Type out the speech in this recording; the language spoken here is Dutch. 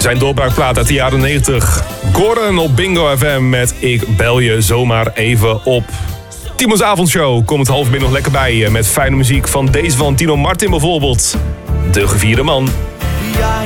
Zijn doorbraakplaat uit de jaren 90. Gordon op Bingo FM met Ik bel je zomaar even op. Timo's avondshow komt het 8:30 nog lekker bij je. Met fijne muziek van deze van Tino Martin bijvoorbeeld. De gevierde man. Ja,